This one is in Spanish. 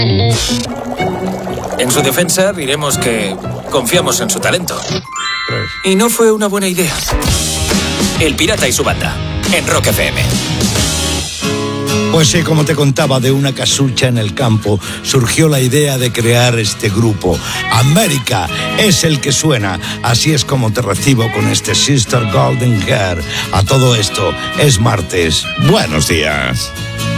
En su defensa diremos que confiamos en su talento. Y no fue una buena idea. El Pirata y su banda, en Rock FM. Pues sí, como te contaba, de una casucha en el campo surgió la idea de crear este grupo. América es el que suena. Así es como te recibo con este Sister Golden Hair. A todo esto, es martes. Buenos días.